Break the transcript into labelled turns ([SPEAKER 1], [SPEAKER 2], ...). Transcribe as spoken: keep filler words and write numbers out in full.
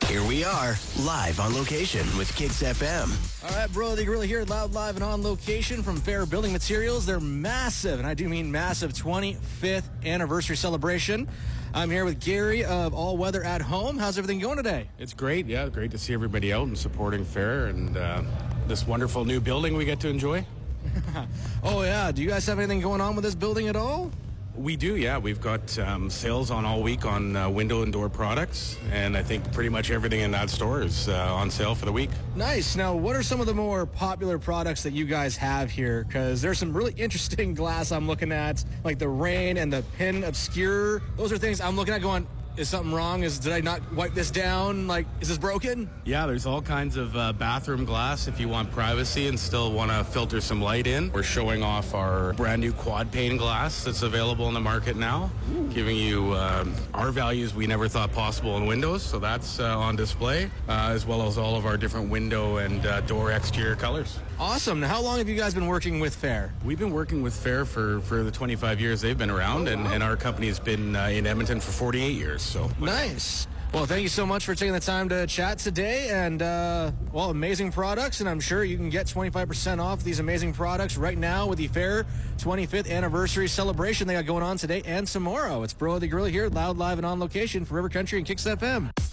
[SPEAKER 1] Here we are, live on location with Kicks F M.
[SPEAKER 2] All right, bro, the Gorilla here, loud, live, and on location from Fair Building Materials. They're massive, and I do mean massive, twenty-fifth anniversary celebration. I'm here with Gary of All Weather at Home. How's everything going today?
[SPEAKER 3] It's great, yeah. Great to see everybody out and supporting Fair and uh, this wonderful new building we get to enjoy.
[SPEAKER 2] Oh, yeah. Do you guys have anything going on with this building at all?
[SPEAKER 3] We do, yeah. We've got um, sales on all week on uh, window and door products, and I think pretty much everything in that store is uh, on sale for the week.
[SPEAKER 2] Nice. Now, what are some of the more popular products that you guys have here? Because there's some really interesting glass I'm looking at, like the Rain and the Pin Obscure. Those are things I'm looking at going, is something wrong? Is Did I not wipe this down? Like, is this broken?
[SPEAKER 3] Yeah, there's all kinds of uh, bathroom glass if you want privacy and still want to filter some light in. We're showing off our brand new quad pane glass that's available in the market now, Ooh. giving you um, our values we never thought possible in windows. So that's uh, on display, uh, as well as all of our different window and uh, door exterior colors.
[SPEAKER 2] Awesome. Now, how long have you guys been working with Fair?
[SPEAKER 3] We've been working with Fair for, for the twenty-five years they've been around, oh, wow. and, and our company has been uh, in Edmonton for forty-eight years. So
[SPEAKER 2] nice. Well, thank you so much for taking the time to chat today, and uh, well, amazing products, and I'm sure you can get twenty-five percent off these amazing products right now with the Fair twenty-fifth anniversary celebration they got going on today and tomorrow. It's Bro the Gorilla here, loud, live, and on location for River Country and Kicks F M.